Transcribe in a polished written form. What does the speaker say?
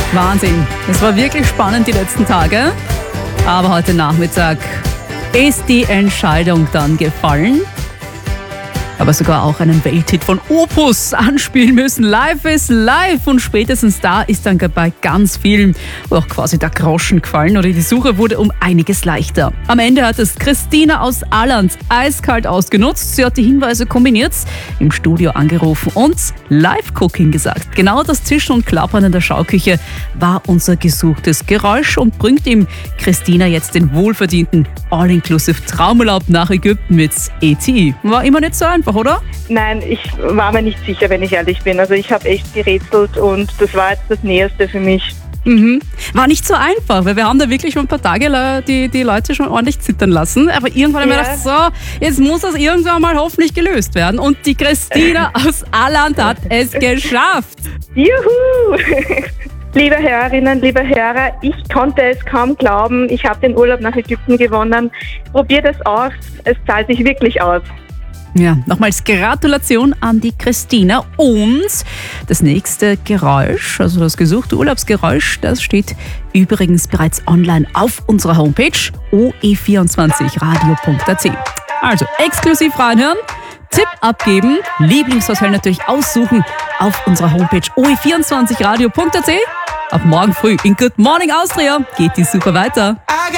Wahnsinn. Es war wirklich spannend die letzten Tage. Aber heute Nachmittag ist die Entscheidung dann gefallen. Aber sogar auch einen Welthit von Opus anspielen müssen. Live is live. Und spätestens da ist dann bei ganz vielen auch quasi der Groschen gefallen oder die Suche wurde um einiges leichter. Am Ende hat es Christina aus Alland eiskalt ausgenutzt. Sie hat die Hinweise kombiniert, im Studio angerufen und Live-Cooking gesagt. Genau das Zischen und Klappern in der Schauküche war unser gesuchtes Geräusch und bringt ihm Christina jetzt den wohlverdienten All-Inclusive Traumurlaub nach Ägypten mit E.T. War immer nicht so einfach, oder? Nein, ich war mir nicht sicher, wenn ich ehrlich bin. Also ich habe echt gerätselt und das war jetzt das Näherste für mich. War nicht so einfach, weil wir haben da wirklich schon ein paar Tage die Leute schon ordentlich zittern lassen. Aber irgendwann haben wir gedacht, so, jetzt muss das irgendwann mal hoffentlich gelöst werden. Und die Christina aus Alland hat es geschafft. Juhu! Liebe Hörerinnen, liebe Hörer, ich konnte es kaum glauben. Ich habe den Urlaub nach Ägypten gewonnen. Probiert es aus, es zahlt sich wirklich aus. Ja, nochmals Gratulation an die Christina. Und das nächste Geräusch, also das gesuchte Urlaubsgeräusch, das steht übrigens bereits online auf unserer Homepage oe24radio.at. Also exklusiv reinhören, Tipp abgeben, Lieblingshotel natürlich aussuchen auf unserer Homepage oe24radio.at. Ab morgen früh in Good Morning Austria geht die Suche weiter.